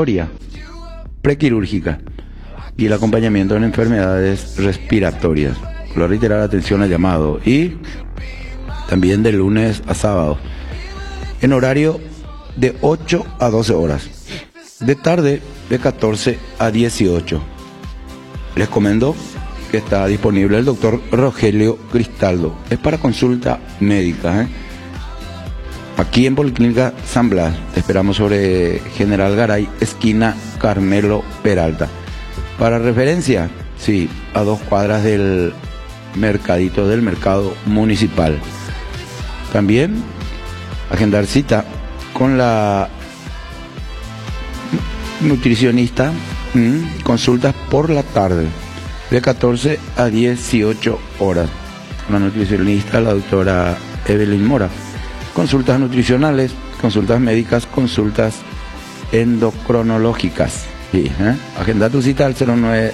operatoria, prequirúrgica y el acompañamiento en enfermedades respiratorias. Lo reiterar, atención al llamado. Y también de lunes a sábado, en horario de 8 a 12 horas, de tarde de 14 a 18. Les comento que está disponible el doctor Rogelio Cristaldo. Es para consulta médica, aquí en Policlínica San Blas. Te esperamos sobre General Garay, esquina Carmelo Peralta. Para referencia, sí, a 2 cuadras del mercadito del mercado municipal. También agendar cita con la nutricionista, consultas por la tarde de 14 a 18 horas. La nutricionista, la doctora Evelyn Mora. Consultas nutricionales, consultas médicas, consultas endocronológicas. Sí, agenda tu cita al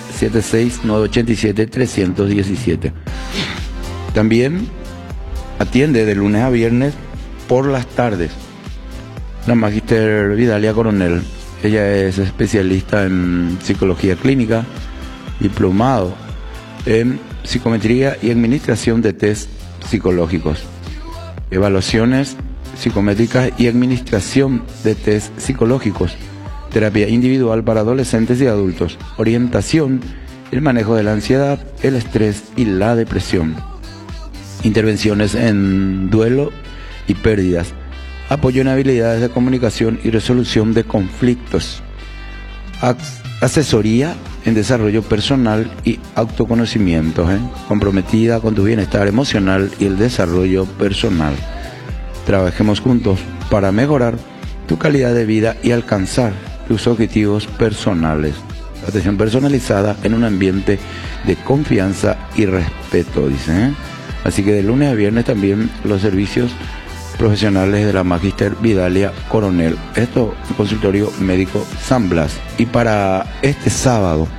0976-987-317. También atiende de lunes a viernes por las tardes la Magíster Vidalia Coronel. Ella es especialista en psicología clínica, diplomado en psicometría y administración de test psicológicos, evaluaciones psicométricas y administración de test psicológicos, terapia individual para adolescentes y adultos, orientación, el manejo de la ansiedad, el estrés y la depresión, intervenciones en duelo y pérdidas, apoyo en habilidades de comunicación y resolución de conflictos, asesoría en desarrollo personal y autoconocimiento, comprometida con tu bienestar emocional y el desarrollo personal. Trabajemos juntos para mejorar tu calidad de vida y alcanzar tus objetivos personales. Atención personalizada en un ambiente de confianza y respeto, dice. Así que de lunes a viernes también los servicios profesionales de la Magíster Vidalia Coronel. Esto, consultorio médico San Blas. Y para este sábado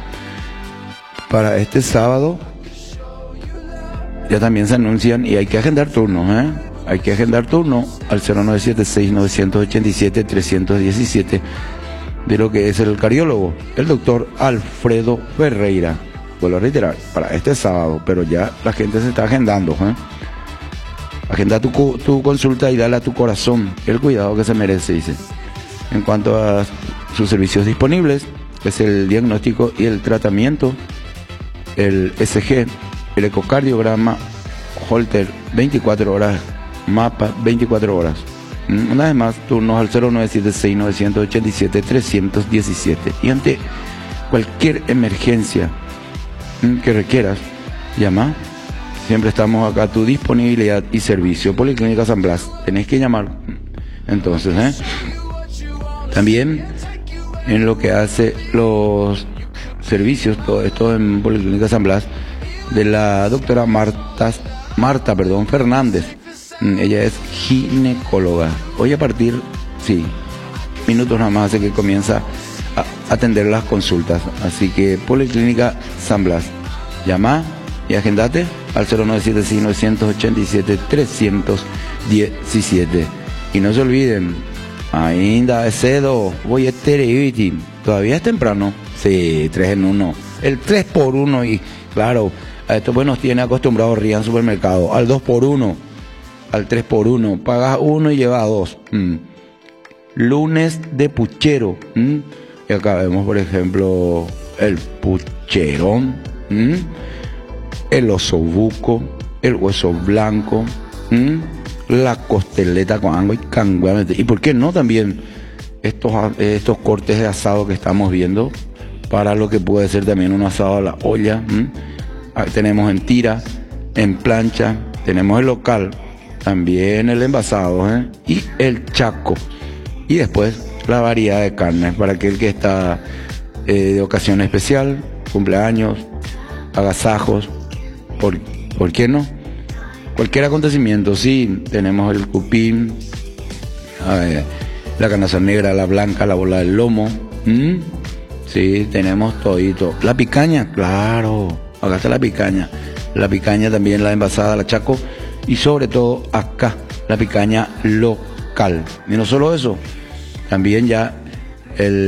ya también se anuncian y hay que agendar turnos, hay que agendar turno al 0976-987-317 de lo que es el cardiólogo, el doctor Alfredo Ferreira. Vuelvo a reiterar, para este sábado, pero ya la gente se está agendando, Agenda tu consulta y dale a tu corazón el cuidado que se merece, dice. En cuanto a sus servicios disponibles, es el diagnóstico y el tratamiento, el ECG, el ecocardiograma, Holter 24 horas, mapa 24 horas. Una vez más, turnos al 0976-987-317. Y ante cualquier emergencia que requieras, llama. Siempre estamos acá a tu disponibilidad y servicio. Policlínica San Blas, tenés que llamar. Entonces, También en lo que hace los servicios, todo esto en Policlínica San Blas, de la doctora Marta Fernández. Ella es ginecóloga. Hoy a partir, minutos nada más hace que comienza a atender las consultas. Así que Policlínica San Blas, llama y agendate al 0976-987-317. Y no se olviden, ainda es cedo, voy a Tereviti. Todavía es temprano. Sí, 3 en 1. El 3x1 y claro, a esto pues nos tiene acostumbrados Rian Supermercado. Al 2x1, al 3x1. Pagas 1 y llevas 2. Lunes de puchero. Y acá vemos, por ejemplo, el pucherón. El osobuco, el hueso blanco, la costeleta con ango y canguame. Y por qué no también estos cortes de asado que estamos viendo, para lo que puede ser también un asado a la olla. Tenemos en tira, en plancha, tenemos el local, también el envasado, y el chaco. Y después la variedad de carnes para aquel que está de ocasión especial, cumpleaños, agasajos. ¿Por qué no? Cualquier acontecimiento, sí. Tenemos el cupín, la canaza negra, la blanca, la bola del lomo. Sí, tenemos todito. La picaña, claro. Acá está la picaña. La picaña también, la envasada, la chaco. Y sobre todo acá, la picaña local. Y no solo eso, también ya el